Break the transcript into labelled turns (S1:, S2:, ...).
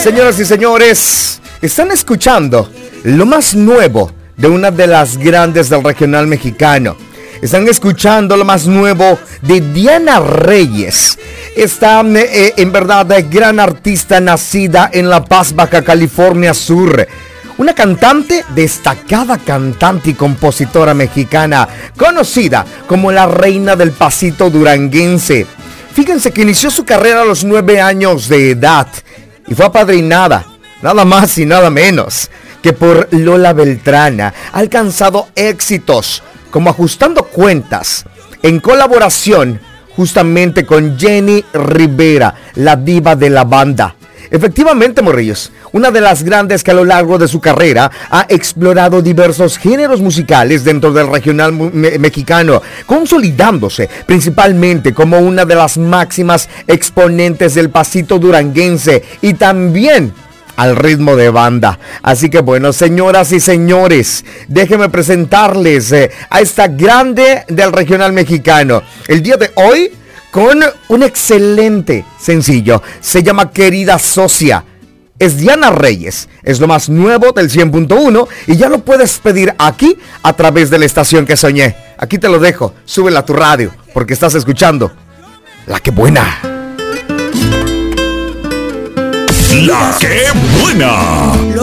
S1: Señoras y señores, están escuchando lo más nuevo de una de las grandes del regional mexicano. Están escuchando lo más nuevo de Diana Reyes. Esta, en verdad, gran artista nacida en La Paz, Baja California Sur. Una cantante, destacada cantante y compositora mexicana, conocida como la reina del pasito duranguense. Fíjense que inició su carrera a los 9 años de edad y fue apadrinada, nada más y nada menos que por Lola Beltrán. Ha alcanzado éxitos como Ajustando Cuentas, en colaboración justamente con Jenny Rivera, la diva de la banda. Efectivamente, morrillos, una de las grandes que a lo largo de su carrera ha explorado diversos géneros musicales dentro del regional mexicano, consolidándose principalmente como una de las máximas exponentes del pasito duranguense y también al ritmo de banda. Así que bueno, señoras y señores, déjenme presentarles a esta grande del regional mexicano. El día de hoy con un excelente sencillo, se llama Querida Socia. Es Diana Reyes, es lo más nuevo del 100.1 y ya lo puedes pedir aquí a través de la estación que soñé. Aquí te lo dejo, súbela a tu radio porque estás escuchando La Que Buena.
S2: La Que Buena.